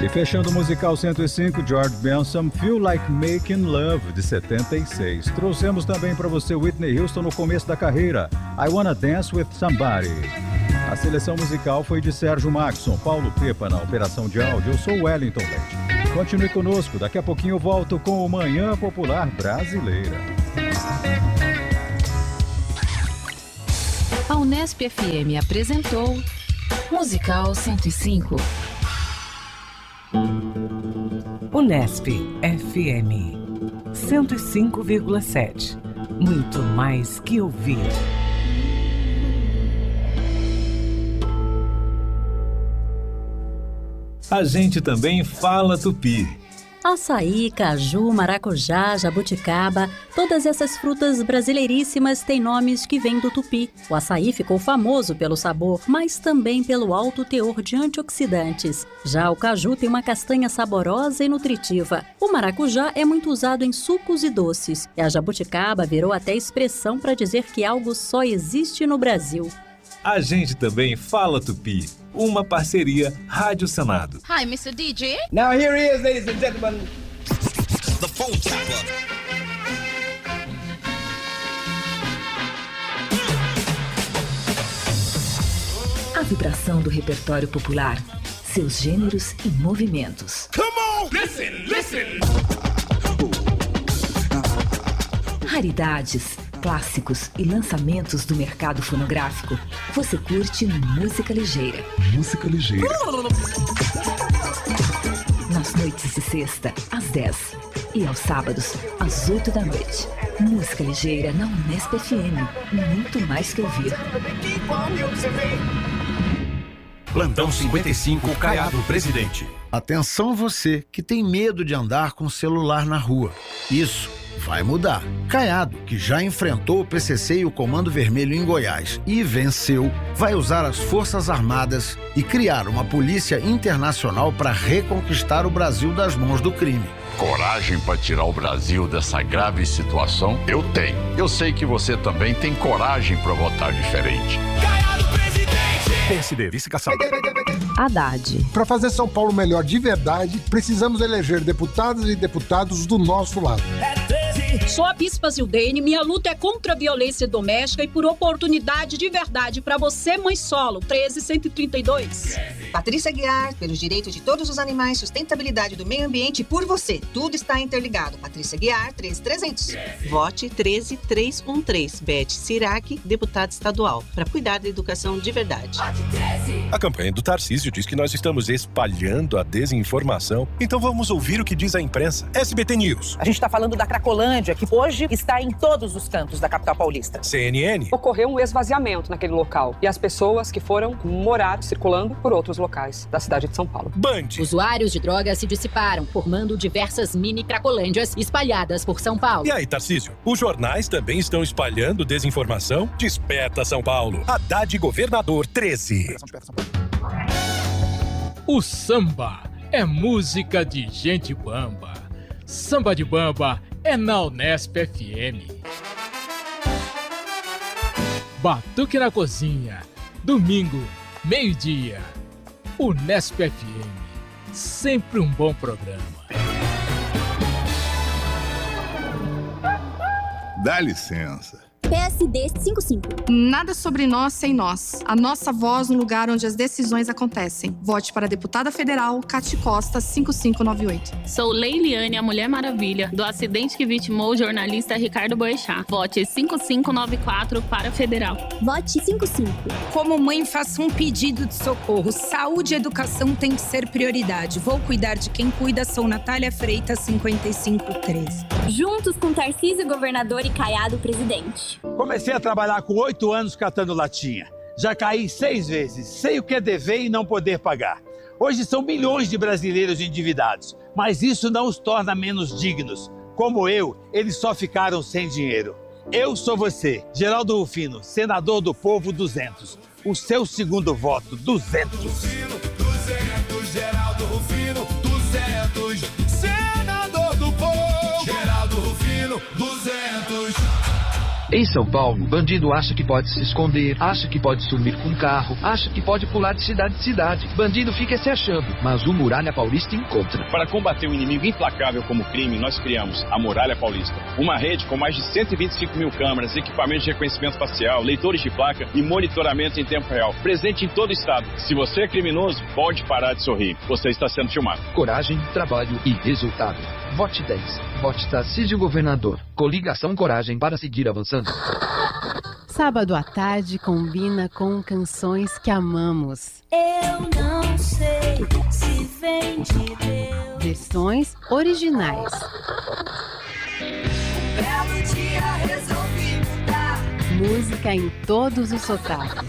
E fechando o Musical 105, George Benson, Feel Like Making Love, de 76. Trouxemos também para você Whitney Houston no começo da carreira, I Wanna Dance With Somebody. A seleção musical foi de Sérgio Maxson, Paulo Pepa na operação de áudio. Eu sou Wellington Leite. Continue conosco, daqui a pouquinho eu volto com o Manhã Popular Brasileira. A Unesp FM apresentou Musical 105. Unesp FM 105,7. Muito mais que ouvir. A gente também fala tupi. Açaí, caju, maracujá, jabuticaba, todas essas frutas brasileiríssimas têm nomes que vêm do tupi. O açaí ficou famoso pelo sabor, mas também pelo alto teor de antioxidantes. Já o caju tem uma castanha saborosa e nutritiva. O maracujá é muito usado em sucos e doces. E a jabuticaba virou até expressão para dizer que algo só existe no Brasil. A gente também fala tupi. Uma parceria Rádio Senado. Hi, Mr. DJ. Now here he is, ladies and gentlemen. The Phone Tapper. A vibração do repertório popular, seus gêneros e movimentos. Come on! Listen, listen! Raridades, clássicos e lançamentos do mercado fonográfico. Você curte música ligeira. Música ligeira. Nas noites de sexta, às 10. E aos sábados, às 8 da noite. Música ligeira na Unesp FM. Muito mais que ouvir. Plantão 55, Caiado Presidente. Atenção você que tem medo de andar com o celular na rua. Isso vai mudar. Caiado, que já enfrentou o PCC e o Comando Vermelho em Goiás e venceu, vai usar as Forças Armadas e criar uma polícia internacional para reconquistar o Brasil das mãos do crime. Coragem para tirar o Brasil dessa grave situação? Eu tenho. Eu sei que você também tem coragem para votar diferente. Caiado Presidente! PSD, vice-caçador. Haddad. Para fazer São Paulo melhor de verdade, precisamos eleger deputadas e deputados do nosso lado. Sou a Bispa Zildeine, minha luta é contra a violência doméstica e por oportunidade de verdade para você, mãe solo, 13132. Patrícia Guiar, pelos direitos de todos os animais, sustentabilidade do meio ambiente e por você. Tudo está interligado. Patrícia Guiar, 13300. Vote 13313. Beth Sirac, deputada estadual, para cuidar da educação de verdade. A campanha do Tarcísio diz que nós estamos espalhando a desinformação. Então vamos ouvir o que diz a imprensa. SBT News. A gente está falando da Cracolândia, que hoje está em todos os cantos da capital paulista. CNN. Ocorreu um esvaziamento naquele local e as pessoas que foram morar circulando por outros locais da cidade de São Paulo. Band. Usuários de drogas se dissiparam, formando diversas mini cracolândias espalhadas por São Paulo. E aí, Tarcísio? Os jornais também estão espalhando desinformação? Desperta São Paulo. Haddad Governador 13. O samba é música de gente bamba. Samba de bamba é na Unesp FM. Batuque na Cozinha, domingo, meio-dia. Unesp FM, sempre um bom programa. Dá licença. PSD 55. Nada sobre nós sem nós. A nossa voz no lugar onde as decisões acontecem. Vote para a deputada federal Cati Costa 5598. Sou Leiliane, a Mulher Maravilha, do acidente que vitimou o jornalista Ricardo Boechat. Vote 5594 para federal. Vote 55. Como mãe, faço um pedido de socorro. Saúde e educação tem que ser prioridade. Vou cuidar de quem cuida. Sou Natália Freitas 5513. Juntos com Tarcísio Governador e Caiado Presidente. Comecei a trabalhar com 8 anos catando latinha. Já caí 6 vezes, sei o que é dever e não poder pagar. Hoje são milhões de brasileiros endividados, mas isso não os torna menos dignos. Como eu, eles só ficaram sem dinheiro. Eu sou você, Geraldo Rufino, senador do povo 200. O seu segundo voto, 200. Geraldo Rufino, 200. Senador do povo, Geraldo Rufino, 200. Em São Paulo, bandido acha que pode se esconder, acha que pode sumir com um carro, acha que pode pular de cidade em cidade. Bandido fica se achando, mas o Muralha Paulista encontra. Para combater um inimigo implacável como o crime, nós criamos a Muralha Paulista. Uma rede com mais de 125 mil câmeras, equipamentos de reconhecimento facial, leitores de placa e monitoramento em tempo real. Presente em todo o estado. Se você é criminoso, pode parar de sorrir. Você está sendo filmado. Coragem, trabalho e resultado. Vote 10. Vote Tarcísio Governador. Coligação Coragem para seguir avançando. Sábado à tarde combina com canções que amamos. Eu não sei se vem de Deus. Versões originais. Um belo dia resolvi mudar. Música em todos os sotaques.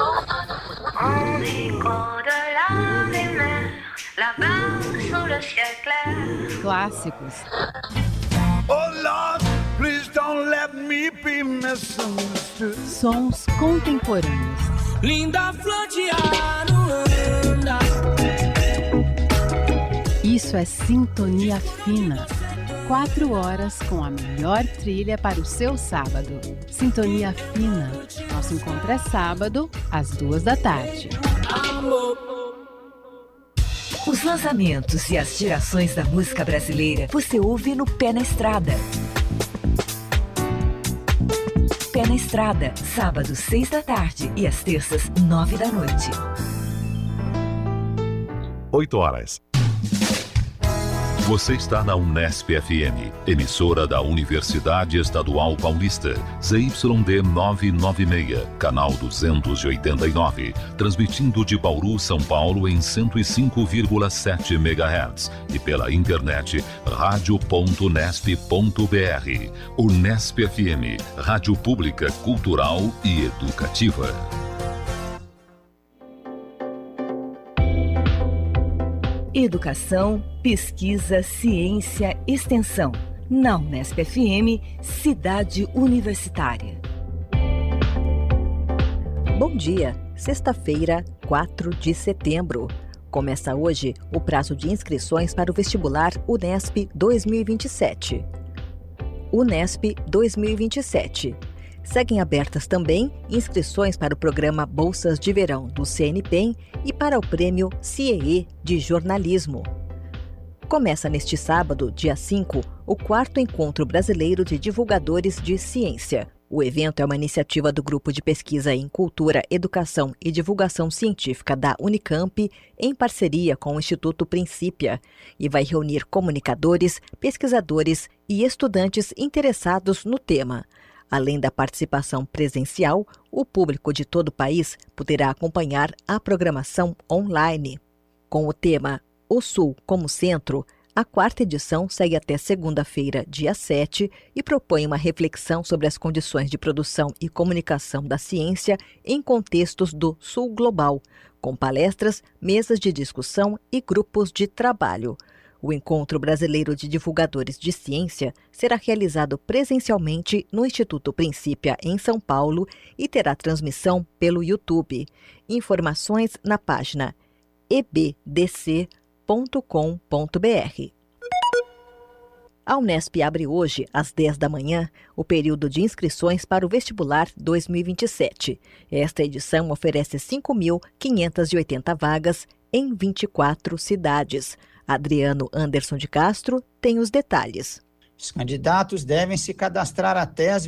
Clássicos. Oh Lord, please don't let me be misunderstood. Sons contemporâneos. Linda flor de Aruanda. Isso é Sintonia Fina. 4 horas com a melhor trilha para o seu sábado. Sintonia Fina. Nosso encontro é sábado, às 14h. Os lançamentos e as gerações da música brasileira você ouve no Pé na Estrada. Pé na Estrada, sábado 6h e às terças 9h. 8h. Você está na Unesp FM, emissora da Universidade Estadual Paulista, ZYD 996, canal 289, transmitindo de Bauru, São Paulo em 105,7 MHz e pela internet radio.unesp.br. Unesp FM, rádio pública, cultural e educativa. Educação, pesquisa, ciência, extensão. Na Unesp FM, Cidade Universitária. Bom dia, sexta-feira, 4 de setembro. Começa hoje o prazo de inscrições para o vestibular Unesp 2027. Unesp 2027. Seguem abertas também inscrições para o programa Bolsas de Verão do CNPEM e para o Prêmio CIEE de Jornalismo. Começa neste sábado, dia 5, o 4º Encontro Brasileiro de Divulgadores de Ciência. O evento é uma iniciativa do Grupo de Pesquisa em Cultura, Educação e Divulgação Científica da Unicamp, em parceria com o Instituto Princípia, e vai reunir comunicadores, pesquisadores e estudantes interessados no tema. Além da participação presencial, o público de todo o país poderá acompanhar a programação online. Com o tema O Sul como Centro, a 4ª edição segue até segunda-feira, dia 7, e propõe uma reflexão sobre as condições de produção e comunicação da ciência em contextos do Sul Global, com palestras, mesas de discussão e grupos de trabalho. O Encontro Brasileiro de Divulgadores de Ciência será realizado presencialmente no Instituto Princípia, em São Paulo, e terá transmissão pelo YouTube. Informações na página ebdc.com.br. A Unesp abre hoje, às 10 da manhã, o período de inscrições para o vestibular 2027. Esta edição oferece 5.580 vagas em 24 cidades. Adriano Anderson de Castro tem os detalhes. Os candidatos devem se cadastrar até às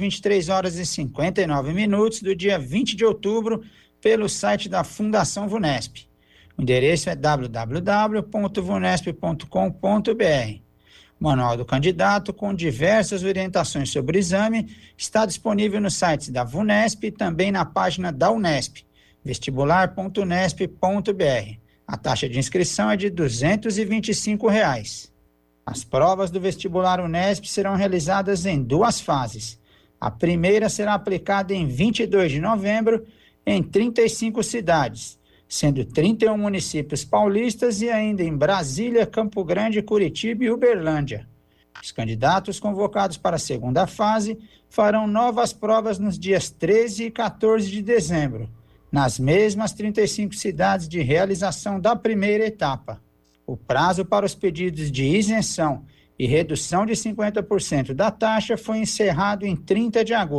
23h59 do dia 20 de outubro pelo site da Fundação VUNESP. O endereço é www.vunesp.com.br. O manual do candidato, com diversas orientações sobre o exame, está disponível nos sites da VUNESP e também na página da Unesp, vestibular.unesp.br. A taxa de inscrição é de R$ 225. As provas do vestibular Unesp serão realizadas em 2 fases. A primeira será aplicada em 22 de novembro em 35 cidades, sendo 31 municípios paulistas e ainda em Brasília, Campo Grande, Curitiba e Uberlândia. Os candidatos convocados para a segunda fase farão novas provas nos dias 13 e 14 de dezembro, nas mesmas 35 cidades de realização da primeira etapa. O prazo para os pedidos de isenção e redução de 50% da taxa foi encerrado em 30 de agosto.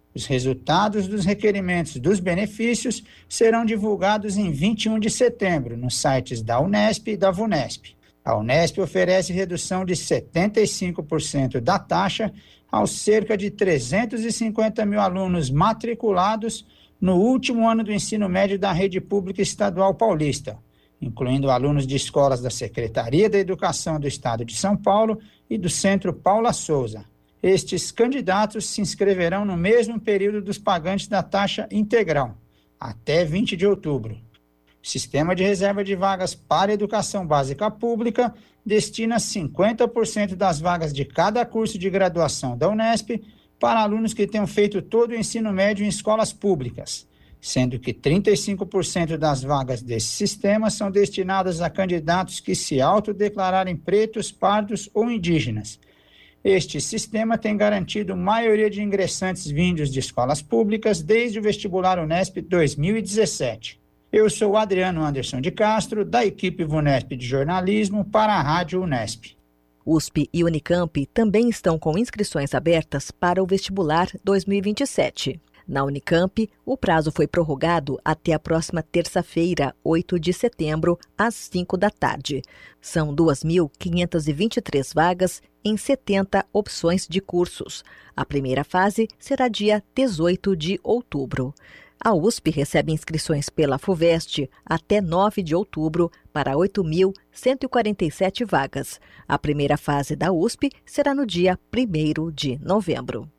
Os resultados dos requerimentos dos benefícios serão divulgados em 21 de setembro nos sites da Unesp e da VUNESP. A Unesp oferece redução de 75% da taxa aos cerca de 350 mil alunos matriculados no último ano do ensino médio da rede pública estadual paulista, incluindo alunos de escolas da Secretaria da Educação do Estado de São Paulo e do Centro Paula Souza. Estes candidatos se inscreverão no mesmo período dos pagantes da taxa integral, até 20 de outubro. O Sistema de Reserva de Vagas para a Educação Básica Pública destina 50% das vagas de cada curso de graduação da Unesp para alunos que tenham feito todo o ensino médio em escolas públicas, sendo que 35% das vagas desse sistema são destinadas a candidatos que se autodeclararem pretos, pardos ou indígenas. Este sistema tem garantido maioria de ingressantes vindos de escolas públicas desde o vestibular Unesp 2017. Eu sou Adriano Anderson de Castro, da equipe VUNESP de jornalismo para a Rádio Unesp. USP e Unicamp também estão com inscrições abertas para o vestibular 2027. Na Unicamp, o prazo foi prorrogado até a próxima terça-feira, 8 de setembro, às 5 da tarde. São 2.523 vagas em 70 opções de cursos. A primeira fase será dia 18 de outubro. A USP recebe inscrições pela FUVEST até 9 de outubro para 8.147 vagas. A primeira fase da USP será no dia 1º de novembro.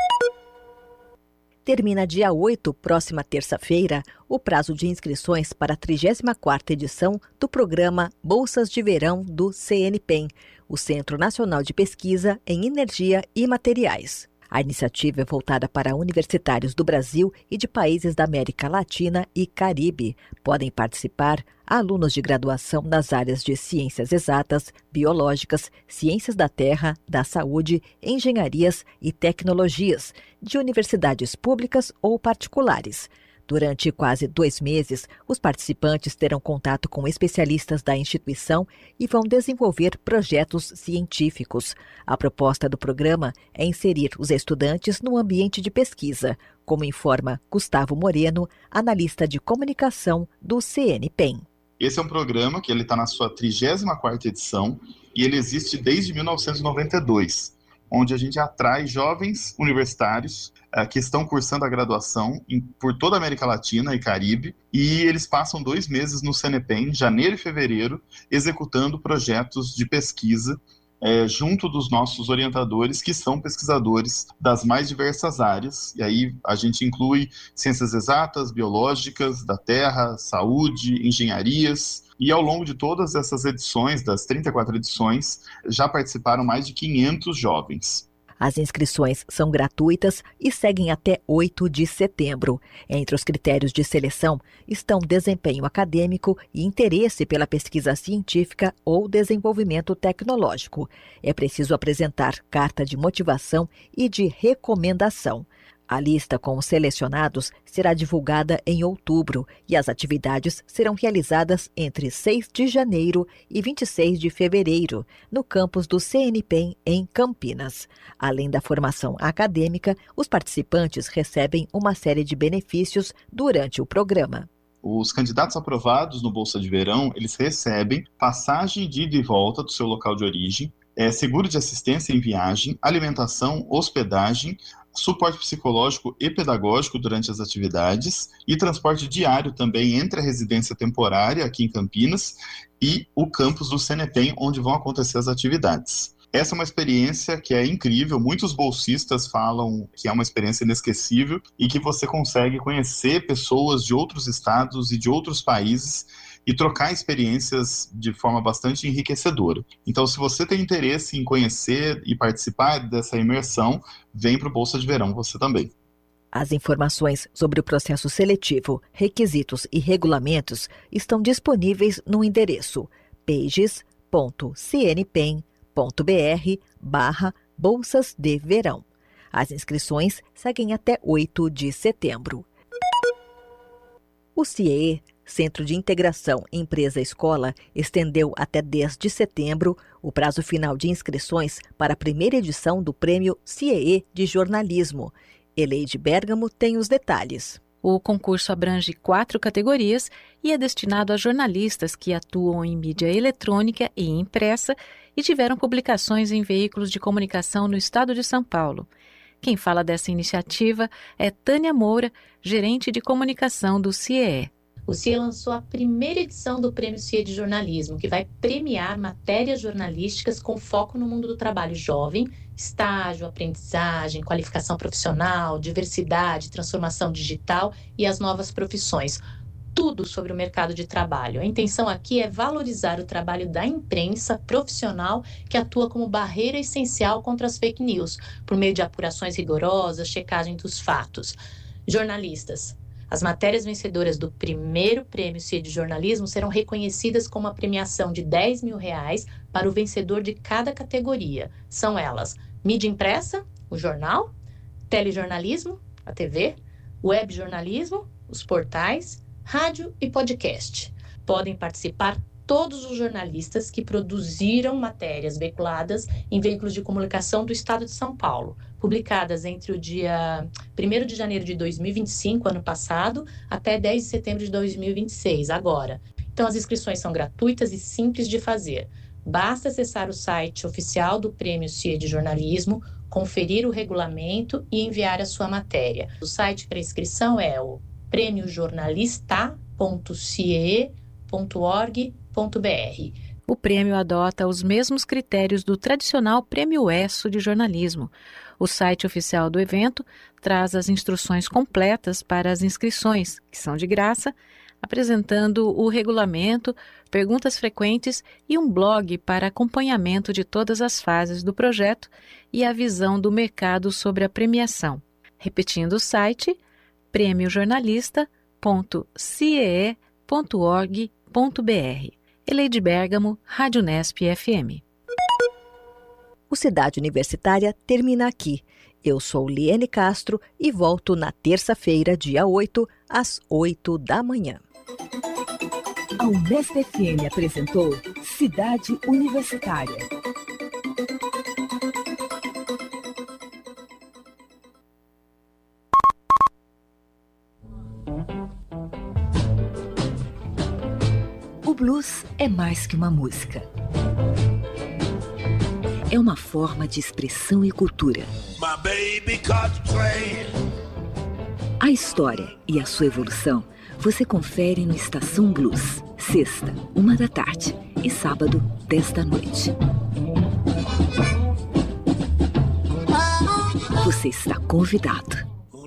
Termina dia 8, próxima terça-feira, o prazo de inscrições para a 34ª edição do programa Bolsas de Verão do CNPEM, o Centro Nacional de Pesquisa em Energia e Materiais. A iniciativa é voltada para universitários do Brasil e de países da América Latina e Caribe. Podem participar alunos de graduação nas áreas de ciências exatas, biológicas, ciências da terra, da saúde, engenharias e tecnologias, de universidades públicas ou particulares. Durante quase 2 meses, os participantes terão contato com especialistas da instituição e vão desenvolver projetos científicos. A proposta do programa é inserir os estudantes no ambiente de pesquisa, como informa Gustavo Moreno, analista de comunicação do CNPEM. Esse é um programa que está na sua 34ª edição e ele existe desde 1992. Onde a gente atrai jovens universitários que estão cursando a graduação por toda a América Latina e Caribe, e eles passam 2 meses no CNPEM, janeiro e fevereiro, executando projetos de pesquisa junto dos nossos orientadores, que são pesquisadores das mais diversas áreas, e aí a gente inclui ciências exatas, biológicas, da terra, saúde, engenharias. E ao longo de todas essas edições, das 34 edições, já participaram mais de 500 jovens. As inscrições são gratuitas e seguem até 8 de setembro. Entre os critérios de seleção estão desempenho acadêmico e interesse pela pesquisa científica ou desenvolvimento tecnológico. É preciso apresentar carta de motivação e de recomendação. A lista com os selecionados será divulgada em outubro e as atividades serão realizadas entre 6 de janeiro e 26 de fevereiro, no campus do CNPEM, em Campinas. Além da formação acadêmica, os participantes recebem uma série de benefícios durante o programa. Os candidatos aprovados no Bolsa de Verão, eles recebem passagem de ida e volta do seu local de origem, seguro de assistência em viagem, alimentação, hospedagem, suporte psicológico e pedagógico durante as atividades e transporte diário também entre a residência temporária aqui em Campinas e o campus do CNPEM, onde vão acontecer as atividades. Essa é uma experiência que é incrível, muitos bolsistas falam que é uma experiência inesquecível e que você consegue conhecer pessoas de outros estados e de outros países e trocar experiências de forma bastante enriquecedora. Então, se você tem interesse em conhecer e participar dessa imersão, vem para o Bolsa de Verão você também. As informações sobre o processo seletivo, requisitos e regulamentos estão disponíveis no endereço pages.cnpem.br/bolsas de verão. As inscrições seguem até 8 de setembro. O CIEE, Centro de Integração Empresa-Escola, estendeu até 10 de setembro o prazo final de inscrições para a primeira edição do Prêmio CIEE de Jornalismo. Eleide Bergamo tem os detalhes. O concurso abrange 4 categorias e é destinado a jornalistas que atuam em mídia eletrônica e impressa e tiveram publicações em veículos de comunicação no estado de São Paulo. Quem fala dessa iniciativa é Tânia Moura, gerente de comunicação do CIEE. O CIE lançou a primeira edição do Prêmio CIE de Jornalismo, que vai premiar matérias jornalísticas com foco no mundo do trabalho jovem, estágio, aprendizagem, qualificação profissional, diversidade, transformação digital e as novas profissões. Tudo sobre o mercado de trabalho. A intenção aqui é valorizar o trabalho da imprensa profissional que atua como barreira essencial contra as fake news, por meio de apurações rigorosas, checagem dos fatos. Jornalistas. As matérias vencedoras do primeiro Prêmio CIE de Jornalismo serão reconhecidas com uma premiação de R$10 mil para o vencedor de cada categoria. São elas: mídia impressa, o jornal, telejornalismo, a TV, webjornalismo, os portais, rádio e podcast. Podem participar todos os jornalistas que produziram matérias veiculadas em veículos de comunicação do estado de São Paulo, publicadas entre o dia 1º de janeiro de 2025, ano passado, até 10 de setembro de 2026, agora. Então, as inscrições são gratuitas e simples de fazer. Basta acessar o site oficial do Prêmio CIE de Jornalismo, conferir o regulamento e enviar a sua matéria. O site para inscrição é o premiojornalista.cie.org.br. O prêmio adota os mesmos critérios do tradicional Prêmio ESSO de jornalismo. O site oficial do evento traz as instruções completas para as inscrições, que são de graça, apresentando o regulamento, perguntas frequentes e um blog para acompanhamento de todas as fases do projeto e a visão do mercado sobre a premiação. Repetindo o site, premiojornalista.cie.org.br. Eleide Bergamo, Rádio Nesp FM. O Cidade Universitária termina aqui. Eu sou Liene Castro e volto na terça-feira, dia 8, às 8 da manhã. A Unesp FM apresentou Cidade Universitária. O blues é mais que uma música. É uma forma de expressão e cultura. A história e a sua evolução você confere no Estação Blues. Sexta, 1h e sábado, 10 da noite. Você está convidado.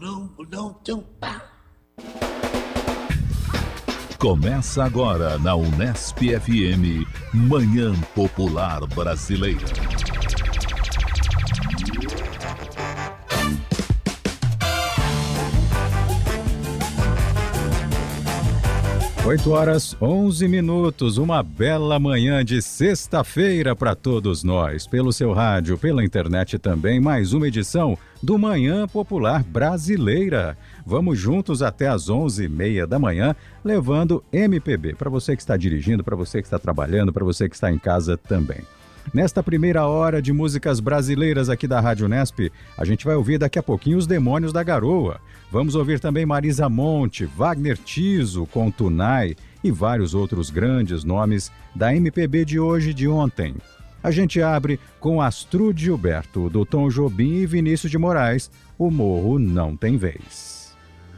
Começa agora na Unesp FM, Manhã Popular Brasileira. Oito horas, 11 minutos, uma bela manhã de sexta-feira para todos nós. Pelo seu rádio, pela internet também, mais uma edição do Manhã Popular Brasileira. Vamos juntos até às 11h30 da manhã, levando MPB para você que está dirigindo, para você que está trabalhando, para você que está em casa também. Nesta primeira hora de músicas brasileiras aqui da Rádio Nesp, a gente vai ouvir daqui a pouquinho Os Demônios da Garoa. Vamos ouvir também Marisa Monte, Wagner Tiso com Tunai e vários outros grandes nomes da MPB de hoje e de ontem. A gente abre com Astrud Gilberto, do Tom Jobim e Vinícius de Moraes, O Morro Não Tem Vez.